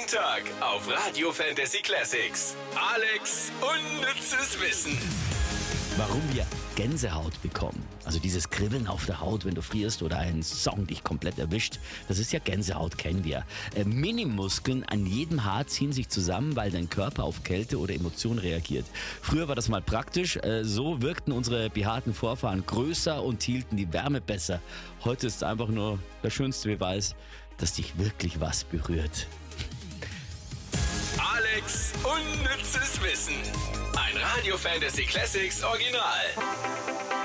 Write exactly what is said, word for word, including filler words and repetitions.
Jeden Tag auf Radio Fantasy Classics. Alex unnützes Wissen. Warum wir Gänsehaut bekommen. Also dieses Kribbeln auf der Haut, wenn du frierst oder ein Song dich komplett erwischt. Das ist ja Gänsehaut, kennen wir. Äh, Minimuskeln an jedem Haar ziehen sich zusammen, weil dein Körper auf Kälte oder Emotionen reagiert. Früher war das mal praktisch. Äh, so wirkten unsere behaarten Vorfahren größer und hielten die Wärme besser. Heute ist es einfach nur der schönste Beweis, dass dich wirklich was berührt. Alex unnützes Wissen. Ein Radio Fantasy Classics Original.